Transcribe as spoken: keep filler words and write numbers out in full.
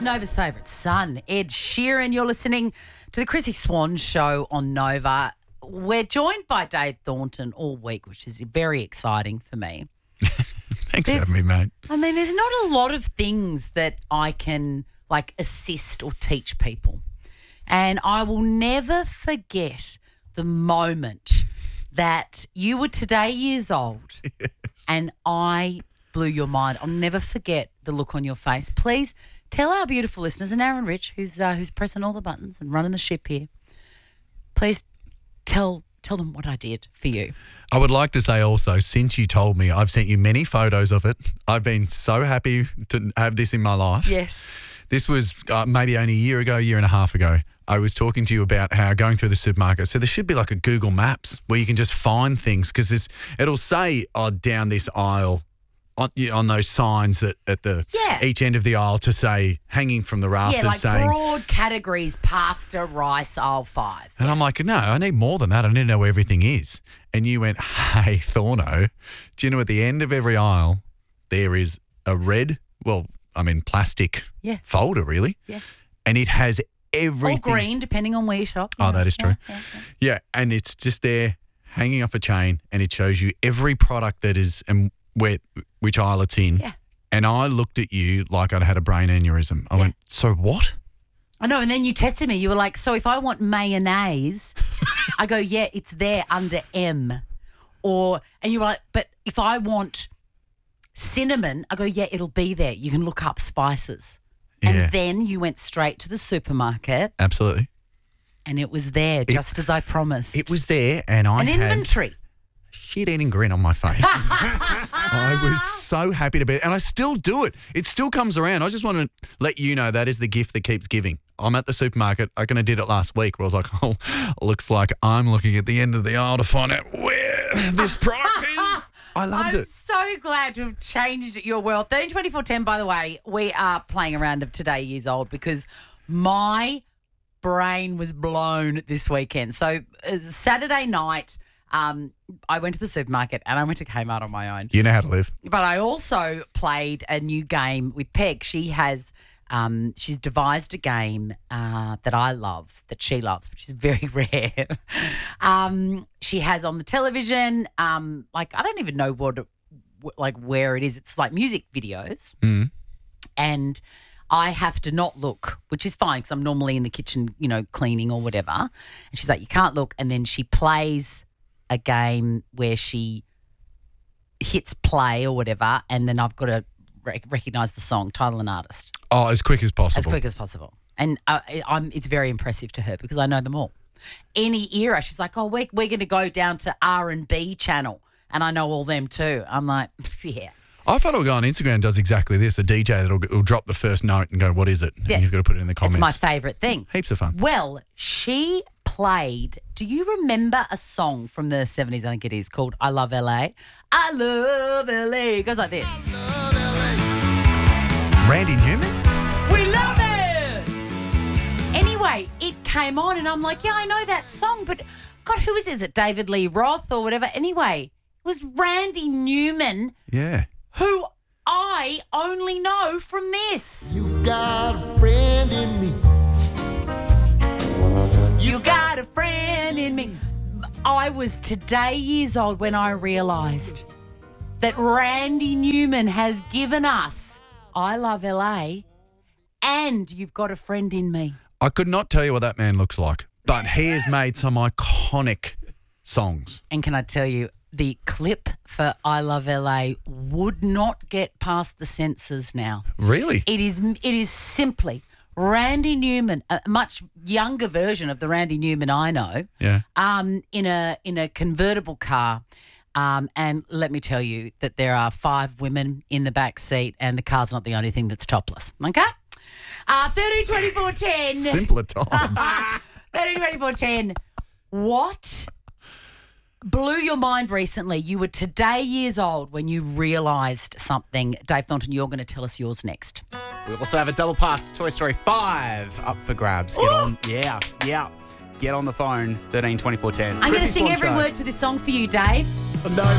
Nova's favourite son, Ed Sheeran. You're listening to the Chrissy Swan Show on Nova. We're joined by Dave Thornton all week, which is very exciting for me. Thanks There's- for having me, mate. I mean, there's not a lot of things that I can, like, assist or teach people. And I will never forget the moment that you were today years old and I blew your mind. I'll never forget the look on your face. Please tell our beautiful listeners, and Aaron Rich, who's uh, who's pressing all the buttons and running the ship here, please tell tell them what I did for you. I would like to say also, since you told me, I've sent you many photos of it. I've been so happy to have this in my life. Yes. This was uh, maybe only a year ago, a year and a half ago. I was talking to you about how going through the supermarket, so there should be like a Google Maps where you can just find things because it'll say, oh, down this aisle on, you know, on those signs that at the Yeah. each end of the aisle to say, hanging from the rafters Yeah, like saying. broad categories, pasta, rice, aisle five. And I'm like, no, I need more than that. I need to know where everything is. And you went, hey, Thorno, do you know at the end of every aisle there is a red, well, I mean plastic Yeah. folder really. Yeah. And it has everything. Or green, depending on where you shop. Oh, Yeah, that is true. yeah, yeah, yeah. Yeah, and it's just there hanging off a chain and it shows you every product that is and where which aisle it's in. Yeah. And I looked at you like I'd had a brain aneurysm. I Yeah. went, so what? I know, and then you tested me. You were like, so if I want mayonnaise, I go, yeah, it's there under M. Or, and you were like, but if I want cinnamon, I go, yeah, it'll be there. You can look up spices. Yeah. And then you went straight to the supermarket Absolutely. and it was there, just as I promised. It was there and I an had inventory. shit-eating grin on my face. I was so happy to be, and I still do it. It still comes around. I just want to let you know that is the gift that keeps giving. I'm at the supermarket. I kind of did it last week where I was like, oh, looks like I'm looking at the end of the aisle to find out where this product is. I loved I'm it. so glad to have changed your world. thirteen twenty-four ten, by the way, we are playing a round of Today Years Old because my brain was blown this weekend. So uh, Saturday night, um, I went to the supermarket and I went to Kmart on my own. You know how to live. But I also played a new game with Peg. She has, um, she's devised a game uh, that I love, that she loves, which is very rare. um, she has on the television, um, like I don't even know what, it- like where it is. It's like music videos, Mm. and I have to not look, which is fine because I'm normally in the kitchen, you know, cleaning or whatever. And she's like, you can't look, and then she plays a game where she hits play or whatever, and then I've got to rec- recognise the song, title and artist Oh, as quick as possible. as quick as possible. And uh, I'm, it's very impressive to her because I know them all. Any era, she's like, oh, we're, we're going to go down to R and B channel, and I know all them too. I'm like, yeah. I thought it'll go on Instagram does exactly this. A D J that'll will drop the first note and go, what is it? And Yeah. you've got to put it in the It's comments. my favourite thing. Heaps of fun. Well, she played, do you remember a song from the seventies, I think it is, called I Love L A? I love L A. It goes like this. Randy Newman? We love it! Anyway, it came on and I'm like, yeah, I know that song, but God, who is it? Is it David Lee Roth or whatever? Anyway, it was Randy Newman, Yeah. who I only know from this. You got a friend in me. You got a friend in me. I was today years old when I realised that Randy Newman has given us I Love L A and You've Got a Friend in Me. I could not tell you what that man looks like, but he has made some iconic songs. And can I tell you, the clip for I Love L A would not get past the censors now. Really? It is it is simply Randy Newman, a much younger version of the Randy Newman I know, Yeah. um, in a in a convertible car. Um, and let me tell you that there are five women in the back seat and the car's not the only thing that's topless. Okay? Uh, thirteen twenty-four ten. Simpler times. thirteen twenty-four ten. What blew your mind recently? You were today years old when you realised something. Dave Thornton, you're going to tell us yours next. We also have a double pass to Toy Story five up for grabs. Get Ooh. on, yeah, yeah. Get on the phone, thirteen twenty-four ten. I'm going to sing every word to this song for you, Dave. No.